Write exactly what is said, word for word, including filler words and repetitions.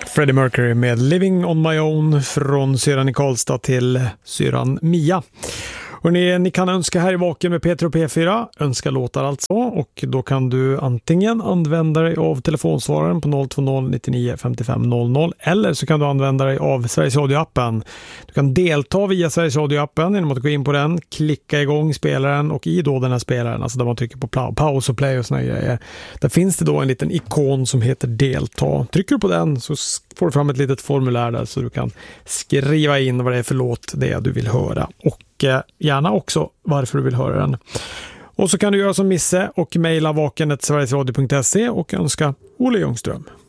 Freddie Mercury med Living on my own från syran i Karlstad till syran Mia. Och ni, ni kan önska här i Vaken med Peter och P fyra, önska låtar alltså, och då kan du antingen använda dig av telefonsvararen på noll två noll nittionio femtiofem noll noll, eller så kan du använda dig av Sveriges Radio-appen. Du kan delta via Sveriges Radio-appen genom att gå in på den, klicka igång spelaren, och i då den här spelaren, alltså där man trycker på paus och play och såna grejer, där finns det då en liten ikon som heter delta. Trycker du på den så får du fram ett litet formulär där så du kan skriva in vad det är för låt det är du vill höra, och gärna också varför du vill höra den. Och så kan du göra som Misse och mejla vaken snabel-a sverigesradio punkt se och önska Olle Ljungström.